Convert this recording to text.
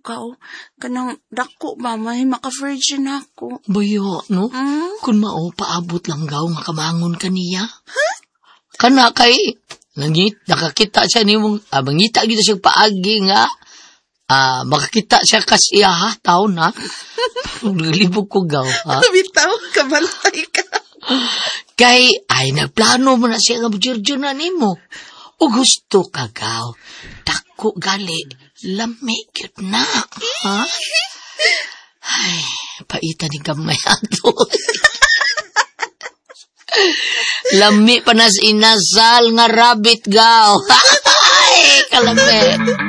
gaw. Kanang dako ba, may maka-virgin ako. Bayo, no? Kung mao, paabot lang gaw nga kamangon kaniya. Kana kay, nakakita siya ni mong, mangita gito siya paagi nga, makakita siya kasiya ha, tao na. Libog ko gaw, ha? Bitaw, kabantay ka. Kay, nagplano mo na siya nga bujirjo na ni mo. O gusto ka gaw, dako gali, lami cute na, ha? Ay, paita ni gamay ato. Lami pa na inasal nga rabbit gaw. Ay, kalami.